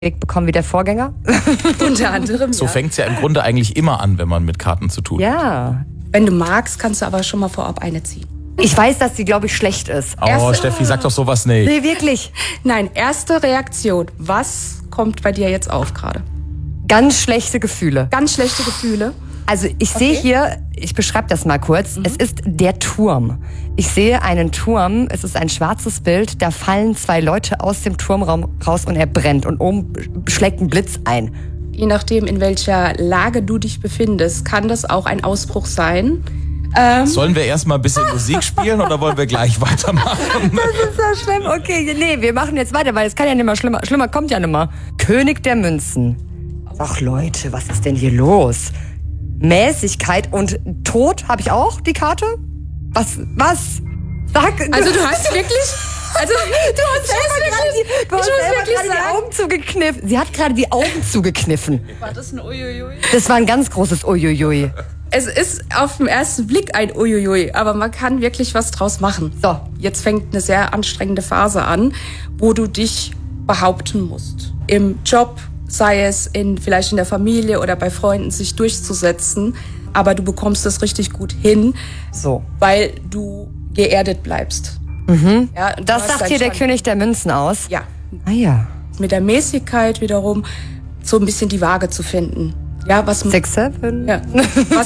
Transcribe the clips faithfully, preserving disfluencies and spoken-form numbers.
bekommen wie der Vorgänger. Unter anderem, So ja. fängt es ja im Grunde eigentlich immer an, wenn man mit Karten zu tun hat. Ja. Wenn du magst, kannst du aber schon mal vorab eine ziehen. Ich weiß, dass die, glaube ich, schlecht ist. Oh, Erste- Steffi, sag doch sowas nicht. Nee, wirklich. Nein, erste Reaktion. Was kommt bei dir jetzt auf gerade? Ganz schlechte Gefühle. Ganz schlechte Gefühle. Also ich sehe hier, ich beschreibe das mal kurz, mhm. es ist der Turm. Ich sehe einen Turm, es ist ein schwarzes Bild, da fallen zwei Leute aus dem Turmraum raus und er brennt und oben schlägt ein Blitz ein. Je nachdem, in welcher Lage du dich befindest, kann das auch ein Ausbruch sein. Ähm, Sollen wir erstmal ein bisschen Musik spielen oder wollen wir gleich weitermachen? Das ist so schlimm. Okay, nee, wir machen jetzt weiter, weil es kann ja nicht mehr schlimmer. Schlimmer kommt ja nicht mehr. König der Münzen. Ach Leute, was ist denn hier los? Mäßigkeit und Tod habe ich auch, die Karte? Was? Was? Sag. also du hast wirklich... Also Du hast selber gerade die, du hast ich muss selber wirklich gerade die sagen- Augen zugekniffen. Sie hat gerade die Augen zugekniffen. War das ein Uiuiui? Das war ein ganz großes Uiuiui. Es ist auf den ersten Blick ein Uiuiui, aber man kann wirklich was draus machen. So. Jetzt fängt eine sehr anstrengende Phase an, wo du dich behaupten musst. Im Job, sei es in, vielleicht in der Familie oder bei Freunden, sich durchzusetzen. Aber du bekommst es richtig gut hin, So. weil du geerdet bleibst. Mhm. Ja, du Das hast sagt deinen hier der Stand. König der Münzen aus. Ja. Ah ja. Mit der Mäßigkeit wiederum so ein bisschen die Waage zu finden. Ja, was... Six, seven. Ja. Was,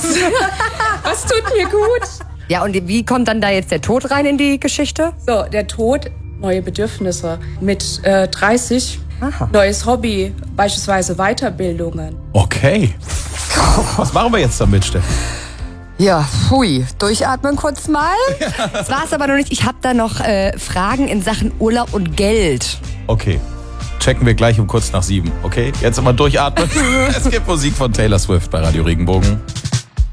was tut mir gut? Ja, und wie kommt dann da jetzt der Tod rein in die Geschichte? So, der Tod, neue Bedürfnisse. Mit äh, dreißig, Aha. neues Hobby, beispielsweise Weiterbildungen. Okay. Was machen wir jetzt damit, Steffi? Ja, hui. Durchatmen kurz mal. Das war's aber noch nicht. Ich habe da noch äh, Fragen in Sachen Urlaub und Geld. Okay. Checken wir gleich um kurz nach sieben, okay? Jetzt immer durchatmen. Es gibt Musik von Taylor Swift bei Radio Regenbogen.